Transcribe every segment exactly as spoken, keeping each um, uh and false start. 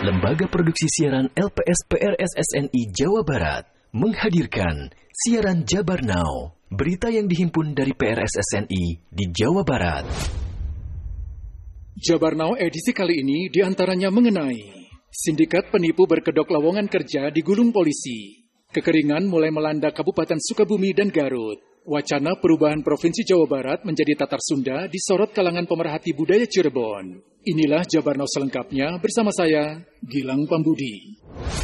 Lembaga Produksi Siaran L P S P R S S N I Jawa Barat menghadirkan siaran Jabar Now, berita yang dihimpun dari P R S S N I di Jawa Barat. Jabar Now edisi kali ini diantaranya mengenai sindikat penipu berkedok lowongan kerja digulung polisi, kekeringan mulai melanda Kabupaten Sukabumi dan Garut, wacana perubahan Provinsi Jawa Barat menjadi Tatar Sunda disorot kalangan pemerhati budaya Cirebon. Inilah Jabar Now selengkapnya bersama saya, Gilang Pambudi.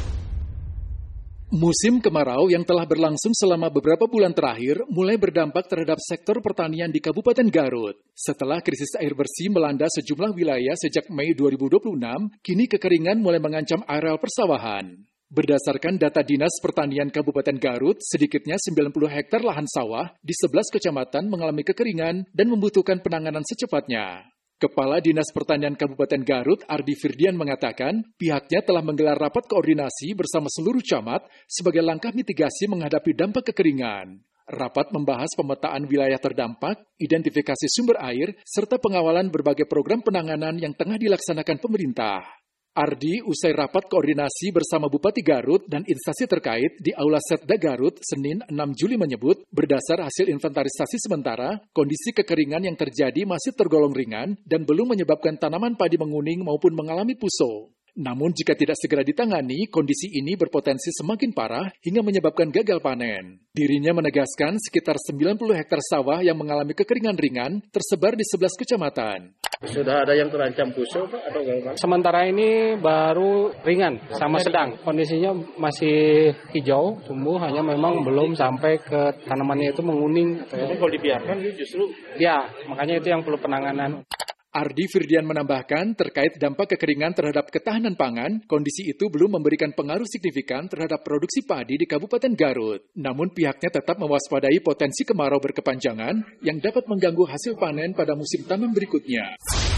Musim kemarau yang telah berlangsung selama beberapa bulan terakhir mulai berdampak terhadap sektor pertanian di Kabupaten Garut. Setelah krisis air bersih melanda sejumlah wilayah sejak Mei dua ribu dua puluh enam, kini kekeringan mulai mengancam areal persawahan. Berdasarkan data Dinas Pertanian Kabupaten Garut, sedikitnya sembilan puluh hektar lahan sawah di sebelas kecamatan mengalami kekeringan dan membutuhkan penanganan secepatnya. Kepala Dinas Pertanian Kabupaten Garut, Ardi Firdian mengatakan, pihaknya telah menggelar rapat koordinasi bersama seluruh camat sebagai langkah mitigasi menghadapi dampak kekeringan. Rapat membahas pemetaan wilayah terdampak, identifikasi sumber air, serta pengawalan berbagai program penanganan yang tengah dilaksanakan pemerintah. Ardi usai rapat koordinasi bersama Bupati Garut dan instansi terkait di Aula Setda Garut Senin enam Juli menyebut, berdasar hasil inventarisasi sementara, kondisi kekeringan yang terjadi masih tergolong ringan dan belum menyebabkan tanaman padi menguning maupun mengalami puso. Namun jika tidak segera ditangani, kondisi ini berpotensi semakin parah hingga menyebabkan gagal panen. Dirinya menegaskan sekitar sembilan puluh hektar sawah yang mengalami kekeringan ringan tersebar di sebelas kecamatan. Sudah ada yang terancam puso Pak atau bagaimana? Sementara ini baru ringan sama sedang. Kondisinya masih hijau, tumbuh, hanya memang belum sampai ke tanamannya itu menguning. Jadi kalau dibiarkan justru? Ya, makanya itu yang perlu penanganan. Ardi Firdian menambahkan terkait dampak kekeringan terhadap ketahanan pangan, kondisi itu belum memberikan pengaruh signifikan terhadap produksi padi di Kabupaten Garut. Namun pihaknya tetap mewaspadai potensi kemarau berkepanjangan yang dapat mengganggu hasil panen pada musim tanam berikutnya.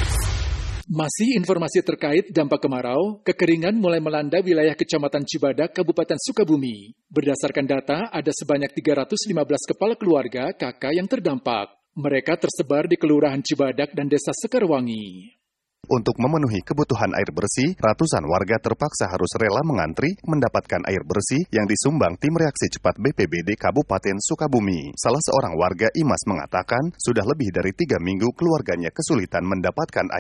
Masih informasi terkait dampak kemarau, kekeringan mulai melanda wilayah Kecamatan Cibadak, Kabupaten Sukabumi. Berdasarkan data, ada sebanyak tiga ratus lima belas kepala keluarga K K yang terdampak. Mereka tersebar di Kelurahan Cibadak dan Desa Sekarwangi. Untuk memenuhi kebutuhan air bersih, ratusan warga terpaksa harus rela mengantri mendapatkan air bersih yang disumbang Tim Reaksi Cepat B P B D Kabupaten Sukabumi. Salah seorang warga Imas mengatakan, sudah lebih dari tiga minggu keluarganya kesulitan mendapatkan air